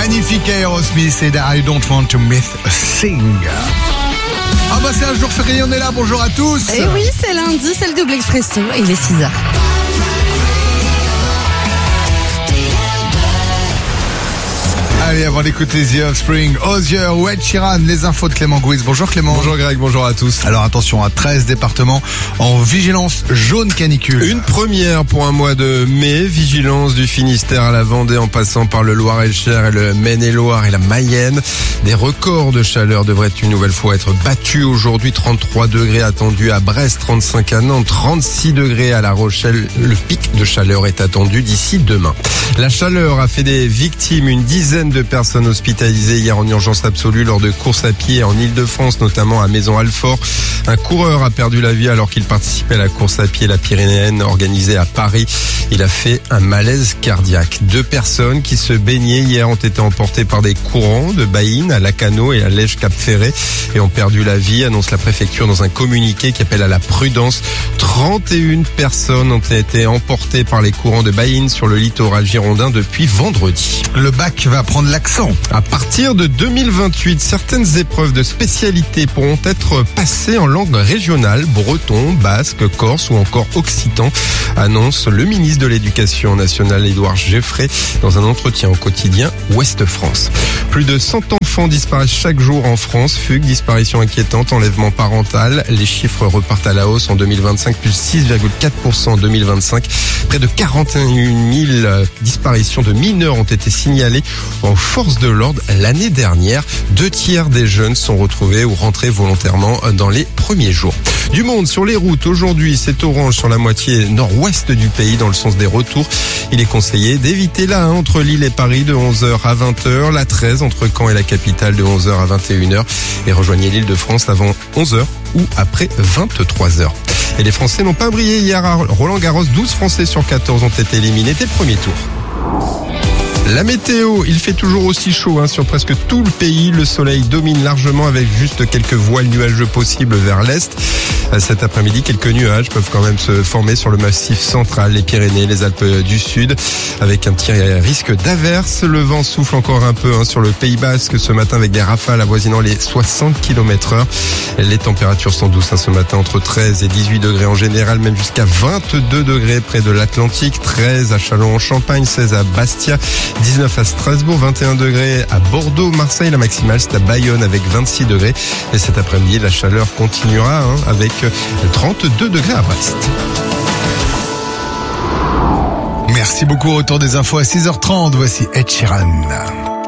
magnifique Aerosmith et I Don't Want to Miss a Thing. Ah bah c'est un jour férié, on est là, bonjour à tous. Et oui, c'est lundi, c'est le double expresso et il est 6h. Allez, avant d'écouter The Offspring, Ozzy, Ed Sheeran, les infos de Clément Gouis. Bonjour Clément. Bonjour Greg, bonjour à tous. Alors attention, à 13 départements en vigilance jaune canicule. Une première pour un mois de mai, vigilance du Finistère à la Vendée en passant par le Loir-et-Cher et le Maine-et-Loire et la Mayenne. Des records de chaleur devraient une nouvelle fois être battus aujourd'hui. 33 degrés attendus à Brest, 35 à Nantes, 36 degrés à La Rochelle. Le pic de chaleur est attendu d'ici demain. La chaleur a fait des victimes, une dizaine de personnes hospitalisées hier en urgence absolue lors de courses à pied en Ile-de-France, notamment à Maison-Alfort. Un coureur a perdu la vie alors qu'il participait à la course à pied La Pyrénéenne organisée à Paris. Il a fait un malaise cardiaque. 2 personnes qui se baignaient hier ont été emportées par des courants de Baïnes à Lacanau et à Lège-Cap-Ferré et ont perdu la vie, annonce la préfecture dans un communiqué qui appelle à la prudence. 31 personnes ont été emportées par les courants de Baïnes sur le littoral girondin depuis vendredi. Le bac va prendre l'accent. À partir de 2028, certaines épreuves de spécialité pourront être passées en langue régionale, breton, basque, corse ou encore occitan, annonce le ministre de l'Éducation nationale Édouard Geoffrey dans un entretien au quotidien Ouest France. Plus de 100 enfants disparaissent chaque jour en France, fugues, disparitions inquiétantes, enlèvement parental. Les chiffres repartent à la hausse en 2025, plus 6,4% en 2025. Près de 41 000 disparitions de mineurs ont été signalées aux forces de l'ordre l'année dernière. 2 tiers des jeunes sont retrouvés ou rentrés volontairement dans les premiers jours. Du monde sur les routes. Aujourd'hui, c'est orange sur la moitié nord-ouest du pays dans le sens des retours. Il est conseillé d'éviter la 1 entre Lille et Paris de 11h à 20h, la 13 entre Caen et la capitale de 11h à 21h et rejoignez l'Île-de-France avant 11h ou après 23h. Et les Français n'ont pas brillé hier à Roland-Garros. 12 Français sur 14 ont été éliminés dès le premier tour. La météo, il fait toujours aussi chaud sur presque tout le pays. Le soleil domine largement avec juste quelques voiles nuageux possibles vers l'est. Cet après-midi, quelques nuages peuvent quand même se former sur le massif central, les Pyrénées, les Alpes du Sud, avec un petit risque d'averse. Le vent souffle encore un peu sur le Pays Basque ce matin avec des rafales avoisinant les 60 km/h. Les températures sont douces ce matin, entre 13 et 18 degrés en général, même jusqu'à 22 degrés près de l'Atlantique, 13 à Châlons-en-Champagne, 16 à Bastia, 19 à Strasbourg, 21 degrés à Bordeaux, Marseille, la maximale c'est à Bayonne avec 26 degrés. Et cet après-midi, la chaleur continuera avec 32 degrés à Brest. Merci beaucoup, retour des infos à 6h30, voici Ed Sheeran.